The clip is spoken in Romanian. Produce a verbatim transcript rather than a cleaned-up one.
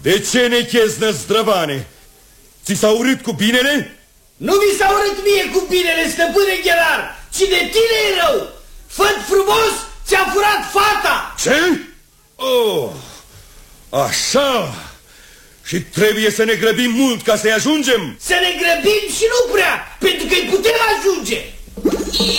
De ce nechezi, năzdrăvane? Ți s-a urât cu binele? Nu mi s-a urât mie cu binele, stăpâne Gherar, ci de tine e rău. Făt frumos, ți-a furat fata. Ce? Oh, așa. Și trebuie să ne grăbim mult ca să-i ajungem? Să ne grăbim și nu prea, pentru că-i putem ajunge.